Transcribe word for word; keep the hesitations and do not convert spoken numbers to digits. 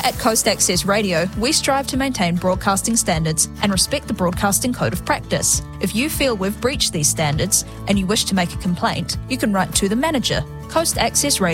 At Coast Access Radio, we strive to maintain broadcasting standards and respect the Broadcasting Code of Practice. If you feel we've breached these standards and you wish to make a complaint, you can write to the manager, Coast Access Radio.